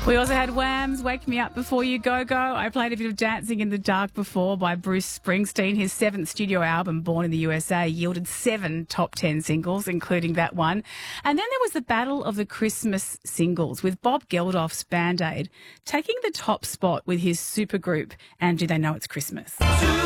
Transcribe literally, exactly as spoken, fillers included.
We also had Wham's Wake Me Up Before You Go Go. I played a bit of Dancing in the Dark before by Bruce Springsteen. His seventh studio album, Born in the U S A, yielded seven top ten singles, including that one. And then there was the Battle of the Christmas Singles with Bob Geldof's Band Aid taking the top spot with his supergroup, And Do They Know It's Christmas?